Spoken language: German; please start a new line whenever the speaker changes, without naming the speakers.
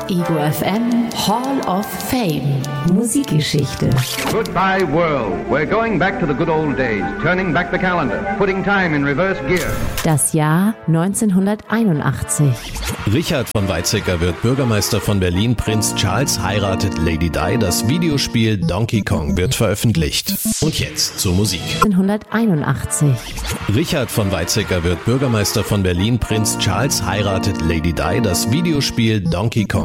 Ego FM Hall of Fame. Musikgeschichte.
Goodbye world. We're going back to the good old days, turning back the calendar, putting time in reverse gear.
Das Jahr 1981.
Richard von Weizsäcker wird Bürgermeister von Berlin. Prinz Charles heiratet Lady Di. Das Videospiel Donkey Kong wird veröffentlicht. Und jetzt zur Musik.
1981.
Richard von Weizsäcker wird Bürgermeister von Berlin. Prinz Charles heiratet Lady Di. Das Videospiel Donkey Kong